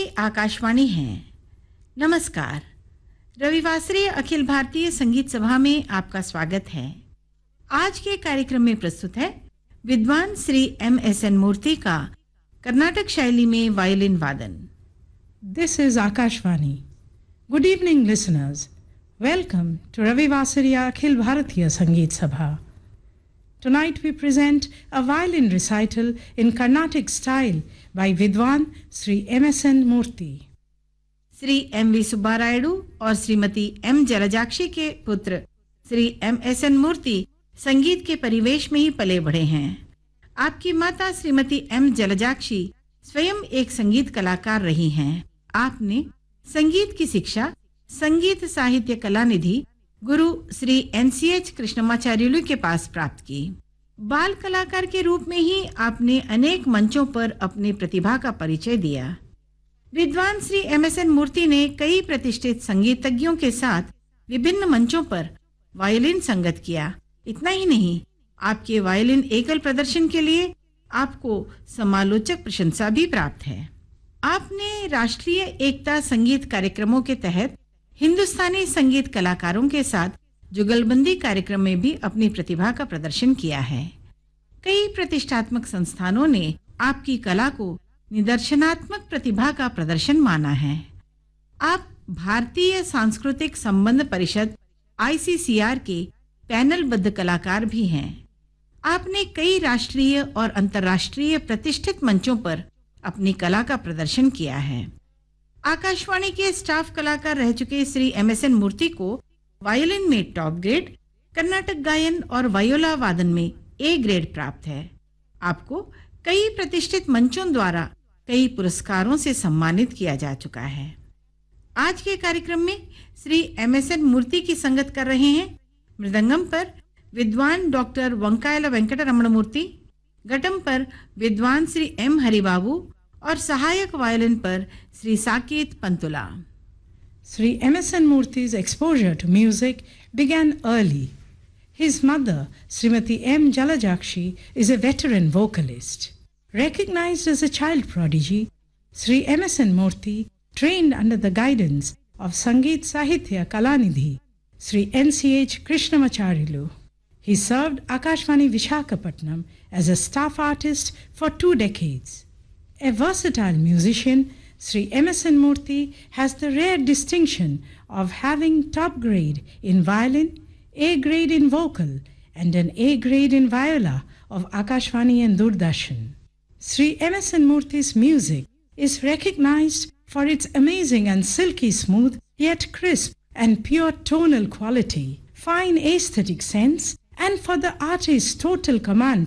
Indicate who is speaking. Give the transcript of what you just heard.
Speaker 1: आकाशवाणी है। नमस्कार। रविवासरीय अखिल भारतीय संगीत सभा में आपका स्वागत है। आज के कार्यक्रम में प्रस्तुत है विद्वान श्री MSN मूर्ति का कर्नाटक शैली में वायलिन वादन।
Speaker 2: This is Akashvani. Good evening, listeners. Welcome to Ravivasariya Akhil Bharatiya Sangeet Sabha. Tonight we present a violin recital in Carnatic style by Vidwan Sri MSN Murthy.
Speaker 1: Shri M.V. Subbarayudu और श्रीमती M. जलजाक्षी के पुत्र Shri MSN मूर्ति संगीत के परिवेश में ही पले बढ़े हैं। आपकी माता श्रीमती M. जलजाक्षी स्वयं एक संगीत कलाकार रही हैं। आपने संगीत की शिक्षा संगीत साहित्य कलानिधि गुरु श्री NCH कृष्णमाचार्युलु के पास प्राप्त की। बाल कलाकार के रूप में ही आपने अनेक मंचों पर अपनी प्रतिभा का परिचय दिया। विद्वान श्री MSN मूर्ति ने कई प्रतिष्ठित संगीतज्ञों के साथ विभिन्न मंचों पर वायलिन संगत किया। इतना ही नहीं, आपके वायलिन एकल प्रदर्शन के लिए आपको समालोचक प्रशंसा भी प्राप्त है। आपने राष्ट्रीय एकता संगीत कार्यक्रमों के तहत हिंदुस्तानी संगीत कलाकारों के साथ जुगलबंदी कार्यक्रम में भी अपनी प्रतिभा का प्रदर्शन किया है। कई प्रतिष्ठात्मक संस्थानों ने आपकी कला को निदर्शनात्मक प्रतिभा का प्रदर्शन माना है। आप भारतीय सांस्कृतिक संबंध परिषद ICCR के पैनलबद्ध कलाकार भी हैं। आपने कई राष्ट्रीय और अंतर्राष्ट्रीय प्रतिष्ठित मंचों पर अपनी कला का प्रदर्शन किया है। आकाशवाणी के स्टाफ कलाकार रह चुके श्री MSN मूर्ति को वायलिन में टॉप ग्रेड, कर्नाटक गायन और वायोला वादन में A ग्रेड प्राप्त है। आपको कई प्रतिष्ठित मंचों द्वारा कई पुरस्कारों से सम्मानित किया जा चुका है। आज के कार्यक्रम में श्री MSN मूर्ति की संगत कर रहे हैं मृदंगम पर विद्वान डॉक्टर वंकायला वेंकट रमण मूर्ति, घटम पर विद्वान श्री M हरिबाबू और सहायक वायलिन पर Shri Saket Pantula.
Speaker 2: Sri MSN Murthy's exposure to music began early. His mother, Srimati M. Jalajakshi, is a veteran vocalist. Recognized as a child prodigy, Sri MSN Murthy trained under the guidance of Sangeet Sahitya Kalanidhi, Sri NCH Krishnamacharyalu. He served Akashvani Vishakhapatnam as a staff artist for 2 decades. A versatile musician, Sri MSN Murthy has the rare distinction of having top grade in violin, A grade in vocal, and an A grade in viola of Akashvani and Doordarshan. Sri MSN Murthy's music is recognized for its amazing and silky smooth, yet crisp and pure tonal quality, fine aesthetic sense, and for the artist's total command